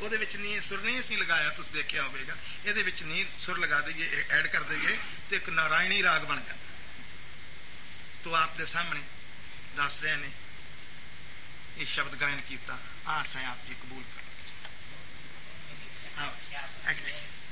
ਉਹਦੇ ਵਿੱਚ ਨਹੀਂ ਸੁਰ ਨਹੀਂ ਅਸੀਂ ਲਗਾਇਆ, ਤੁਸੀਂ ਦੇਖਿਆ ਹੋਵੇਗਾ। ਇਹਦੇ ਵਿੱਚ ਨਹੀਂ ਸੁਰ ਲਗਾ ਦਈਏ, ਐਡ ਕਰ ਦਈਏ ਤੇ ਇੱਕ ਨਾਰਾਇਣੀ ਰਾਗ ਬਣ ਜਾਂਦਾ। ਤੋ ਆਪ ਦੇ ਸਾਹਮਣੇ ਦੱਸ ਰਹੇ ਨੇ ਇਹ ਸ਼ਬਦ ਗਾਇਨ ਕੀਤਾ। ਆਸ ਹੈ ਆਪ ਜੀ ਕਬੂਲ ਕਰੋ।